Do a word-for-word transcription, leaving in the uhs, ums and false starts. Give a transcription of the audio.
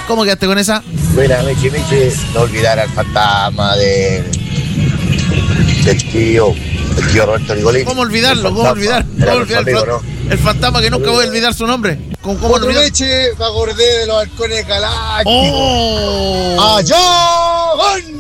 ¿Cómo quedaste con esa? Buena, Meche, Meche, no olvidar al fantasma de, del tío, el tío Roberto Nicolini. ¿Cómo olvidarlo? ¿Cómo olvidar? ¿Cómo olvidar el, amigo, ¿no? El fantasma que nunca voy a olvidar su nombre. ¿Cómo, cómo Otro Meche, me acordé de los halcones galácticos. ¡Oh! ¡Allá!